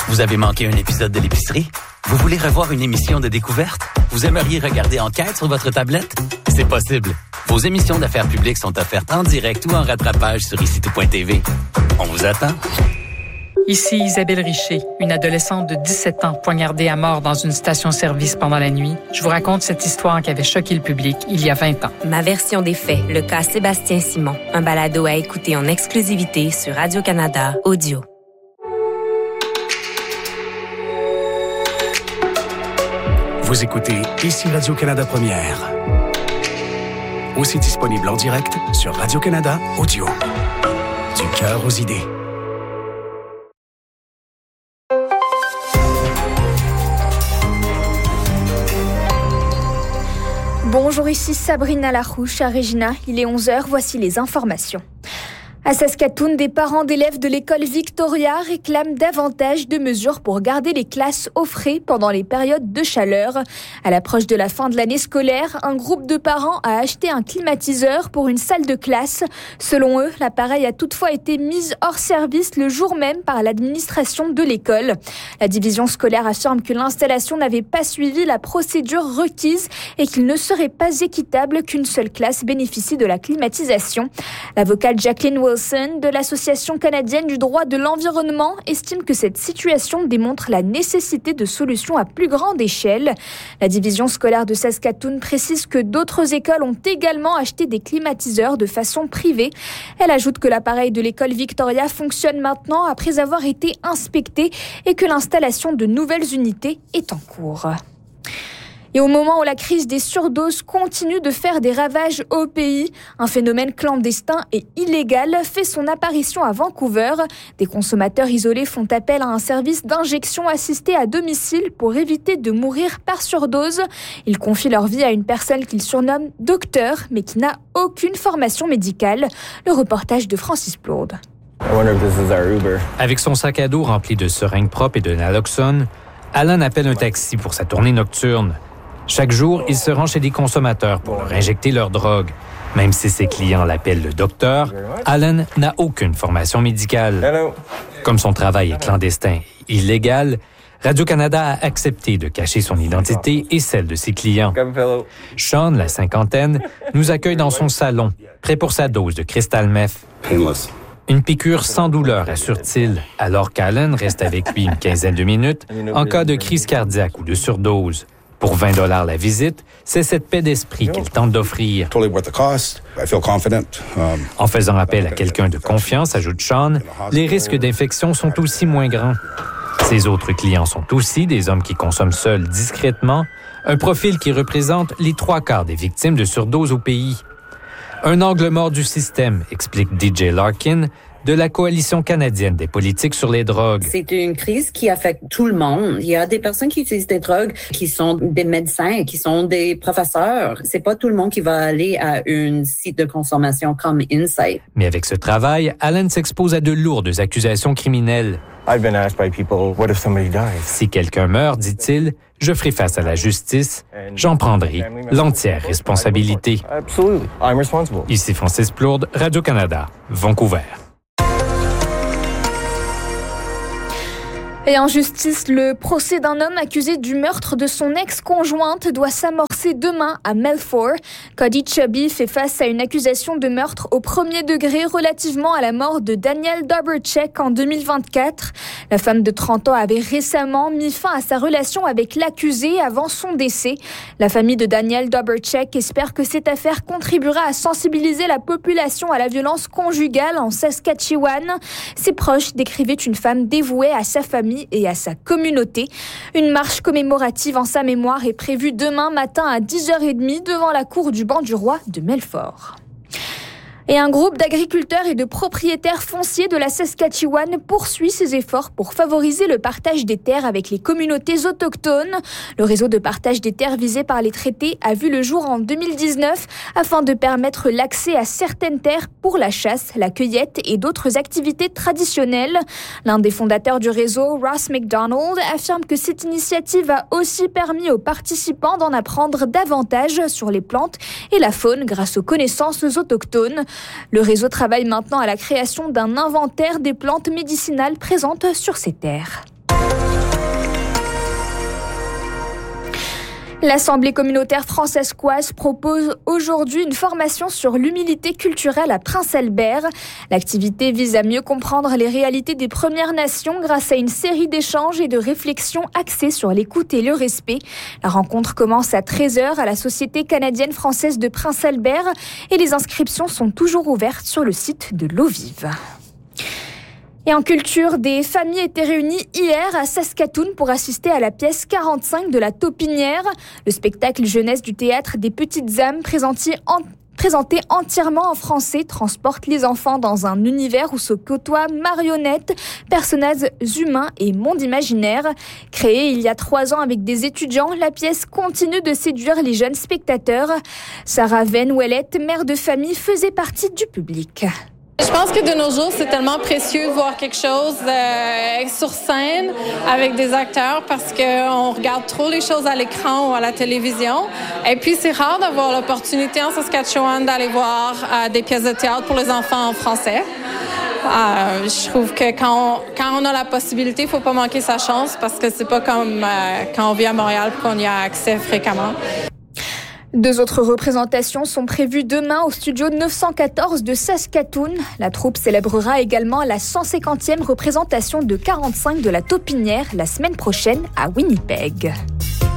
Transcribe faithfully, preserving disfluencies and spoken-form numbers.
Vous avez manqué un épisode de l'épicerie? Vous voulez revoir une émission de découverte? Vous aimeriez regarder Enquête sur votre tablette? C'est possible. Vos émissions d'affaires publiques sont offertes en direct ou en rattrapage sur ici tout point t v. On vous attend. Ici Isabelle Richer, une adolescente de dix-sept ans poignardée à mort dans une station-service pendant la nuit. Je vous raconte cette histoire qui avait choqué le public il y a vingt ans. Ma version des faits, le cas Sébastien Simon. Un balado à écouter en exclusivité sur Radio-Canada Audio. Vous écoutez Ici Radio-Canada Première. Aussi disponible en direct sur Radio-Canada Audio. Du cœur aux idées. Bonjour, ici Sabrina Larouche à Regina. Il est onze heures, voici les informations. À Saskatoon, des parents d'élèves de l'école Victoria réclament davantage de mesures pour garder les classes au frais pendant les périodes de chaleur. À l'approche de la fin de l'année scolaire, un groupe de parents a acheté un climatiseur pour une salle de classe. Selon eux, l'appareil a toutefois été mis hors service le jour même par l'administration de l'école. La division scolaire affirme que l'installation n'avait pas suivi la procédure requise et qu'il ne serait pas équitable qu'une seule classe bénéficie de la climatisation. L'avocate Jacqueline Wilson de l'Association canadienne du droit de l'environnement estime que cette situation démontre la nécessité de solutions à plus grande échelle. La division scolaire de Saskatoon précise que d'autres écoles ont également acheté des climatiseurs de façon privée. Elle ajoute que l'appareil de l'école Victoria fonctionne maintenant après avoir été inspecté et que l'installation de nouvelles unités est en cours. Et au moment où la crise des surdoses continue de faire des ravages au pays, un phénomène clandestin et illégal fait son apparition à Vancouver. Des consommateurs isolés font appel à un service d'injection assistée à domicile pour éviter de mourir par surdose. Ils confient leur vie à une personne qu'ils surnomment docteur, mais qui n'a aucune formation médicale. Le reportage de Francis Plourde. Avec son sac à dos rempli de seringues propres et de naloxone, Alan appelle un taxi pour sa tournée nocturne. Chaque jour, il se rend chez des consommateurs pour leur injecter leur drogue. Même si ses clients l'appellent le docteur, Alan n'a aucune formation médicale. Hello. Comme son travail est clandestin et illégal, Radio-Canada a accepté de cacher son identité et celle de ses clients. Sean, la cinquantaine, nous accueille dans son salon, prêt pour sa dose de crystal meth. Une piqûre sans douleur, assure-t-il, alors qu'Alan reste avec lui une quinzaine de minutes en cas de crise cardiaque ou de surdose. Pour vingt dollars la visite, c'est cette paix d'esprit qu'il tente d'offrir. En faisant appel à quelqu'un de confiance, ajoute Sean, les risques d'infection sont aussi moins grands. Ses autres clients sont aussi des hommes qui consomment seuls discrètement, un profil qui représente les trois quarts des victimes de surdose au pays. Un angle mort du système, explique D J Larkin, de la Coalition canadienne des politiques sur les drogues. C'est une crise qui affecte tout le monde. Il y a des personnes qui utilisent des drogues, qui sont des médecins, qui sont des professeurs. C'est pas tout le monde qui va aller à un site de consommation comme Insight. Mais avec ce travail, Alan s'expose à de lourdes accusations criminelles. I've been asked by people, what if somebody dies? Si quelqu'un meurt, dit-il, je ferai face à la justice. J'en prendrai l'entière responsabilité. Absolutely. I'm responsible. Ici Francis Plourde, Radio-Canada, Vancouver. Et en justice, le procès d'un homme accusé du meurtre de son ex-conjointe doit s'amorcer demain à Melfort. Cody Chubby fait face à une accusation de meurtre au premier degré relativement à la mort de Daniel Dobbercheck en deux mille vingt-quatre. La femme de trente ans avait récemment mis fin à sa relation avec l'accusé avant son décès. La famille de Daniel Dobbercheck espère que cette affaire contribuera à sensibiliser la population à la violence conjugale en Saskatchewan. Ses proches décrivaient une femme dévouée à sa famille et à sa communauté. Une marche commémorative en sa mémoire est prévue demain matin à dix heures trente devant la cour du banc du roi de Melfort. Et un groupe d'agriculteurs et de propriétaires fonciers de la Saskatchewan poursuit ses efforts pour favoriser le partage des terres avec les communautés autochtones. Le réseau de partage des terres visé par les traités a vu le jour en deux mille dix-neuf afin de permettre l'accès à certaines terres pour la chasse, la cueillette et d'autres activités traditionnelles. L'un des fondateurs du réseau, Ross McDonald, affirme que cette initiative a aussi permis aux participants d'en apprendre davantage sur les plantes et la faune grâce aux connaissances autochtones. Le réseau travaille maintenant à la création d'un inventaire des plantes médicinales présentes sur ces terres. L'Assemblée communautaire françaiscoise propose aujourd'hui une formation sur l'humilité culturelle à Prince-Albert. L'activité vise à mieux comprendre les réalités des Premières Nations grâce à une série d'échanges et de réflexions axées sur l'écoute et le respect. La rencontre commence à treize heures à la Société canadienne-française de Prince-Albert et les inscriptions sont toujours ouvertes sur le site de l'Eau Vive. Et en culture, des familles étaient réunies hier à Saskatoon pour assister à la pièce quarante-cinq de la Taupinière. Le spectacle jeunesse du théâtre des Petites âmes présenté, en, présenté entièrement en français transporte les enfants dans un univers où se côtoient marionnettes, personnages humains et monde imaginaire. Créée il y a trois ans avec des étudiants, la pièce continue de séduire les jeunes spectateurs. Sarah Venn-Ouellette, mère de famille, faisait partie du public. Je pense que de nos jours, c'est tellement précieux de voir quelque chose euh, sur scène avec des acteurs parce qu'on regarde trop les choses à l'écran ou à la télévision. Et puis, c'est rare d'avoir l'opportunité en Saskatchewan d'aller voir euh, des pièces de théâtre pour les enfants en français. Euh, je trouve que quand on, quand on a la possibilité, il ne faut pas manquer sa chance parce que c'est pas comme euh, quand on vit à Montréal et qu'on y a accès fréquemment. Deux autres représentations sont prévues demain au studio neuf cent quatorze de Saskatoon. La troupe célébrera également la cent cinquantième représentation de quarante-cinq de la Taupinière la semaine prochaine à Winnipeg.